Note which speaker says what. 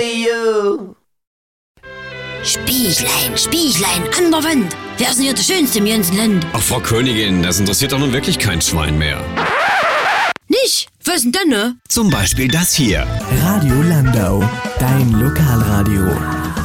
Speaker 1: Spieglein, Spieglein an der Wand. Wer ist denn hier der Schönste im ganzen Land?
Speaker 2: Ach, Frau Königin, das interessiert doch nun wirklich kein Schwein mehr.
Speaker 1: Nicht? Was ist denn dann, ne?
Speaker 2: Zum Beispiel das hier.
Speaker 3: Radio Landau, dein Lokalradio.